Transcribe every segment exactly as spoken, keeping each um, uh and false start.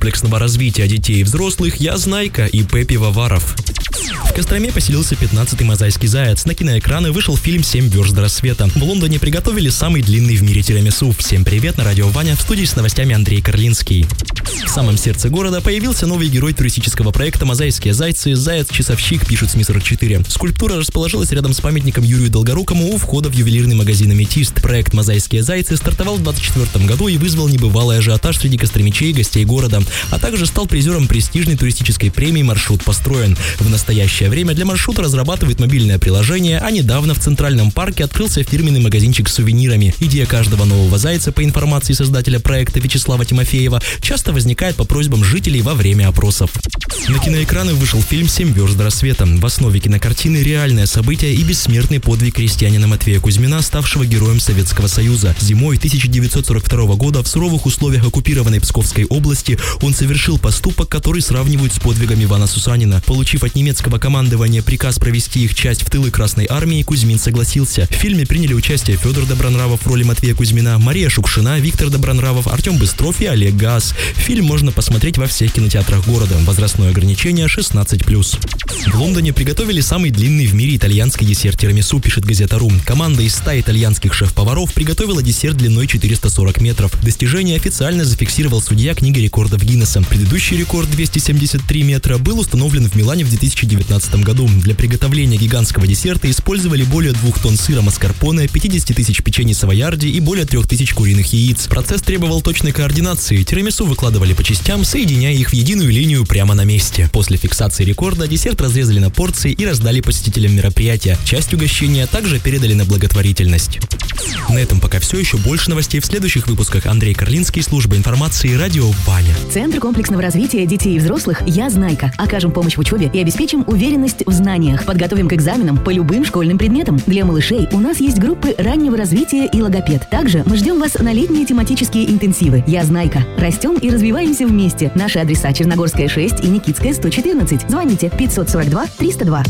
комплексного развития детей и взрослых «Я Знайка» и П. Пивоваров. В Костроме поселился пятнадцатый мозайский заяц. На киноэкраны вышел фильм «Семь верст до рассвета». В Лондоне приготовили самый длинный в мире тирамису. Всем привет, на радио Ваня, в студии с новостями Андрей Карлинский. В самом сердце города появился новый герой туристического проекта «Мозайские зайцы» — заяц-часовщик, пишет СМИ сорок четыре. Скульптура расположилась рядом с памятником Юрию Долгорукому у входа в ювелирный магазин «Аметист». Проект «Мозайские зайцы» стартовал в двадцать четвёртом году и вызвал небывалый ажиотаж среди костромичей и гостей города, а также стал призером престижной туристической премии «Маршрут построен». В настоящее время для маршрута разрабатывает мобильное приложение, а недавно в Центральном парке открылся фирменный магазинчик с сувенирами. Идея каждого нового зайца, по информации создателя проекта Вячеслава Тимофеева, часто возникает по просьбам жителей во время опросов. На киноэкраны вышел фильм «Семь верст до рассвета». В основе кинокартины реальное событие и бессмертный подвиг крестьянина Матвея Кузьмина, ставшего героем Советского Союза. Зимой тысяча девятьсот сорок второго года в суровых условиях оккупированной Псковской области он совершил поступок, который сравнивают с подвигом Ивана Сусанина. Получив от немецкого командования приказ провести их часть в тылы Красной Армии, Кузьмин согласился. В фильме приняли участие Федор Добронравов в роли Матвея Кузьмина, Мария Шукшина, Виктор Добронравов, Артем Быстров и Олег Гаас. Фильм можно посмотреть во всех кинотеатрах города. Возрастное ограничение шестнадцать плюс. В Лондоне приготовили самый длинный в мире итальянский десерт тирамису, пишет Газета.ру. Команда из ста итальянских шеф-поваров приготовила десерт длиной четыреста сорок метров. Достижение официально зафиксировал судья книги рекордов Гиннесса. Предыдущий рекорд двести семьдесят три метра был установлен в Милане в две тысячи девятнадцатом году. Для приготовления гигантского десерта использовали более двух тонн сыра маскарпоне, пятьдесят тысяч печений савоярди и более трех тысяч куриных яиц. Процесс требовал точной координации. Тирамису выкладывали по частям, соединяя их в единую линию прямо на месте. После фиксации рекорда десерт разрезали на порции и раздали посетителям мероприятия. Часть угощения также передали на благотворительность. На этом пока все. Еще больше новостей в следующих выпусках. Андрей Карлинский, служба информации, радио Ваня. Центр комплексного развития детей и взрослых «Я Знайка». Окажем помощь в учебе и обеспечим уверенность в знаниях. Подготовим к экзаменам по любым школьным предметам. Для малышей у нас есть группы раннего развития и логопед. Также мы ждем вас на летние тематические интенсивы. «Я Знайка». Растем и развиваемся вместе. Наши адреса: Черногорская шесть и Никитская сто четырнадцать. Звоните пятьсот сорок два триста два.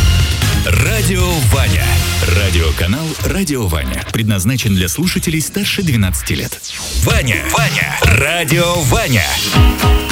Радио Ваня. Радиоканал «Радио Ваня». Предназначен для слушателей старше двенадцати лет. Ваня. Ваня. Радио Ваня.